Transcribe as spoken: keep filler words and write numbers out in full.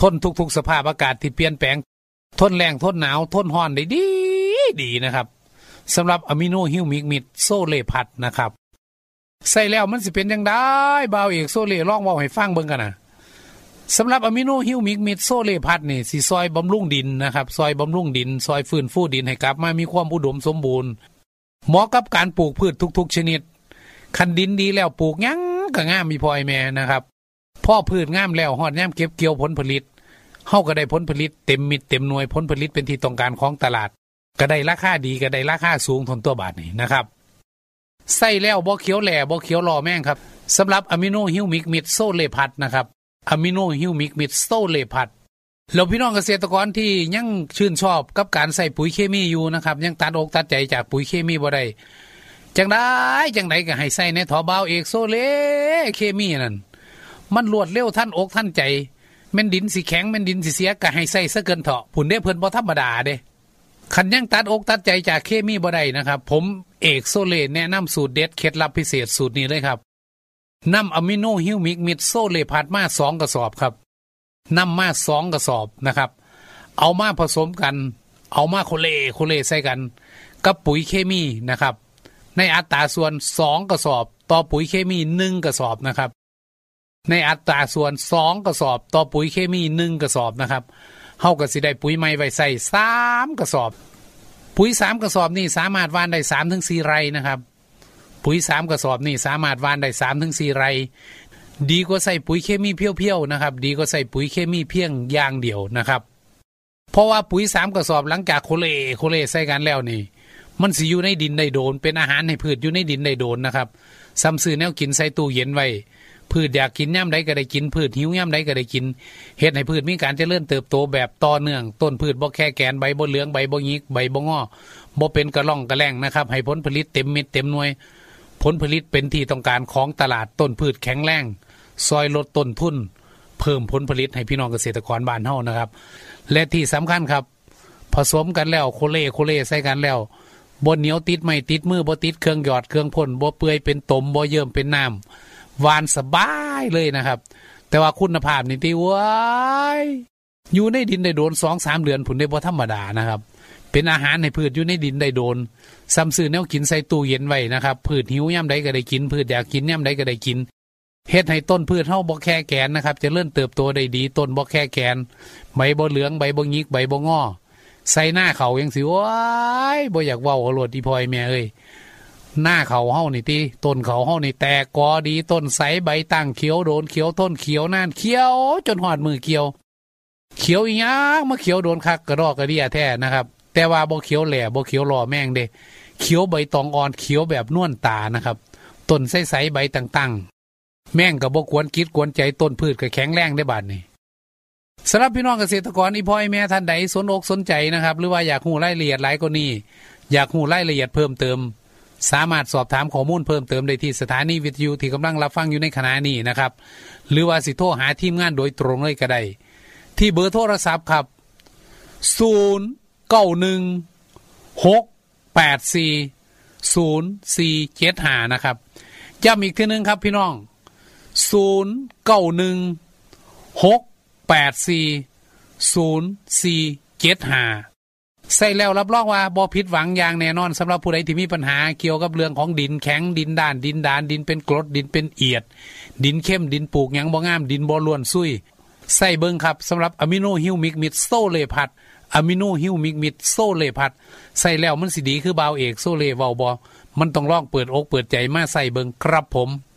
ทนทุกๆสภาพอากาศที่เปลี่ยนแปลงทนแรงทนหนาวทนร้อนได้ดีดีนะครับสำหรับอะมิโนฮิวมิกมิดโซเลพัดนะครับใส่แล้วมันสิเป็นจังได๋บ่าวเอกโซเลลองเว้าให้ฟังเบิ่งกันนะสำหรับอะมิโนฮิวมิกมิดโซเลพัดนี่สิซอยบำรุงดินนะครับซอยบำรุงดินซอยฟื้นฟูดินให้กลับมามีความอุดมสมบูรณ์เหมาะกับการปลูกพืชทุกๆชนิดคันดินดีแล้วปลูกหยังก็งามมีพอไอ้แม่นะครับพ่อพืชงามแล้วฮอดยามเก็บเกี่ยวผลผลิตเฮาก็ได้ผลผลิตเต็มมิดเต็มหน่วยผลผลิตเป็นที่ต้องการของตลาดก็ได้ราคาดีก็ได้ราคาสูงทนตัวบาทนี่นะครับใส่แล้วบ่เขียวแหล่บ่เขียวรอแม่งครับสำหรับอะมิโนฮิวมิกมิดโซเลพัดนะครับอะมิโนฮิวมิกมิดโซเลพัดแล้วพี่น้องเกษตรกรที่ยังชื่นชอบกับการใส่ปุ๋ยเคมีอยู่นะครับยังตัดอกตัดใจจากปุ๋ยเคมีบ่ได้จังได๋จังได๋ก็ให้ใส่ในถอบ่าวเอกโซเลเคมีนั่นมันรวดเร็วทันอกทันใจแม่นดินสิแข็งแม่นดินสิเสียก็ให้ใส่ซะเกินเถาะผุ่นเด้เพิ่นบ่ธรรมดาเด้คันยังตัดอกตัดใจจากเคมีบ่ได้นะครับผมเอกโซเลแนะนำสูตรเด็ดเคล็ดลับพิเศษสูตรนี้เลยครับนำอะมิโนฮิวมิกมิดโซเลพัดมาสองกระสอบครับนำมาสองกระสอบนะครับเอามาผสมกันเอามาโคเลโคเลใส่กันกับปุ๋ยเคมีนะครับในอัตราส่วนสองกระสอบต่อปุ๋ยเคมีหนึ่งกระสอบนะครับในอัตราส่วนสองกระสอบต่อปุ๋ยเคมีหนึ่งกระสอบนะครับเฮาก็สิได้ปุ๋ยใหม่ไว้ใส่สามกระสอบปุ๋ยสามกระสอบนี่สามารถหว่านได้ สามถึงสี่ ไร่นะครับปุ๋ยสามกระสอบนี่สามารถหว่านได้ สามถึงสี่ ไร่ดีกว่าใส่ปุ๋ยเคมีเพียวๆนะครับดีกว่าใส่ปุ๋ยเคมีเพียงอย่างเดียวนะครับเพราะว่าปุ๋ยสามกระสอบหลังจากโคเลโคเลใส่กันแล้วนี่มันสิอยู่ในดินได้โดนเป็นอาหารให้พืชอยู่ในดินได้โดนนะครับซ้ำซื้อแนวกินใส่ตู้เย็นไว้พืชอยากกินย่ำใดก็ได้กินพืชหิวย่ำใดก็ได้กินเฮ็ดให้พืชมีการเจริญเติบโตแบบต่อเนื่องต้นพืชบ่แค่แกนใบบ่เหลืองใบบ่หงิกใบบ่งอบ่เป็นกระล่องกระแล่งนะครับให้ผลผลิตเต็มเม็ดเต็มหน่วยผลผลิตเป็นที่ต้องการของตลาดต้นพืชแข็งแรงซอยลดต้นทุนเพิ่มผลผลิตให้พี่น้องเกษตรกรบ้านเฮานะครับและที่สำคัญครับผสมกันแล้วโคเลโคเลใส่กันแล้วบ่เหนียวติดไม่ติดมือบ่ติดเครื่องหยอดเครื่องพ่นบ่เปื่อยเป็นตมบ่เยิ้มเป็นน้ำหวานสบายเลยนะครับแต่ว่าคุณภาพนี่ติว้ายอยู่ในดินได้โดน สองถึงสาม เดือนผลได้บ่ธรรมดานะครับเป็นอาหารให้พืชอยู่ในดินได้โดนซ้ำซื้อแนวกินใส่ตู้เย็นไว้นะครับพืชหิวยามใดก็ได้กินพืชอยากกินยามใดก็ได้กินเฮ็ดให้ต้นพืชเฮาบ่แค่แกนนะครับจะเริ่มเติบโตได้ดีต้นบ่แค่แกนใบบ่เหลืองใบบ่หงิกใบบ่งอใส่หน้าเขาจังสิว้ายบ่อยากเว้าเอาโลดอีพ่อยแม่เอ้ยหน้าเขาเฮานี่ติต้นเขาเฮานี่แตกกอดีต้นใสใบตั้งเขียวโดนเขียวต้นเขียวนานเขียวจนหอดมือเขียวเขียวอีหยังมาเขียวโดนคักกระรอกกระเดียแท้นะครับแต่ว่าบ่เขียวแหล่บ่เขียวรอแม่งเด้เขียวใบตองอ่อนเขียวแบบนวลตานะครับต้นใสๆใบตั้งๆแม่งก็บ่กวนคิดกวนใจต้นพืชก็แข็งแรงได้บาดนี้สำหรับพี่น้องเกษตรกรอีพ่อแม่ท่านใดสนอกสนใจนะครับหรือว่าอยากรู้รายละเอียดหลายกว่านี้อยากรู้รายละเอียดเพิ่มเติมสามารถสอบถามข้อมูลเพิ่มเติมได้ที่สถานีวิทยุที่กำลังรับฟังอยู่ในขณะนี้นะครับหรือว่าสิโทรหาทีมงานโดยตรงเลยก็ได้ที่เบอร์โทรศัพท์ครับศูนย์ เก้า หนึ่ง หก แปด สี่ ศูนย์ สี่ เจ็ด ห้านะครับย้ำอีกทีนึงครับพี่น้องศูนย์ เก้า หนึ่ง หก แปด สี่ ศูนย์ สี่ เจ็ด ห้าใส่แล้วรับรองว่าบ่ผิดหวังอย่างแน่นอนสำหรับผู้ใดที่มีปัญหาเกี่ยวกับเรื่องของดินแข็งดินด้านดินดานดินเป็นกรดดินเป็นเอียดดินเข้มดินปลูกหยังบ่งามดินบ่ล้วนซุยใส่เบิ่งครับสำหรับอะมิโนฮิวมิกมิดโซเลพัดอะมิโนฮิวมิกมิดโซเลพัดใส่แล้วมันสิดีคือบ่าวเอกโซเลเว้าบ่มันต้องลองเปิดอกเปิดใจมาใส่เบิ่งครับผม